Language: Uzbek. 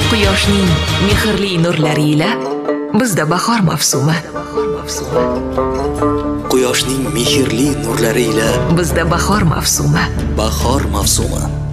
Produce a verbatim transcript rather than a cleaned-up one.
Quyoshning mehrli nurlari ila bizda bahor mavsumi. Quyoshning mehrli nurlari ila bizda bahor mavsumi. bahor mavsumi.